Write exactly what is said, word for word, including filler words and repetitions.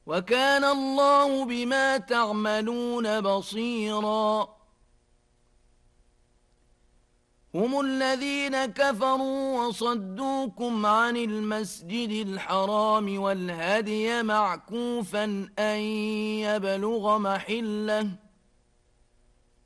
وكان الله بما تعملون بصيرا هم الذين كفروا وصدوكم عن المسجد الحرام والهدي معكوفا أن يبلغ محله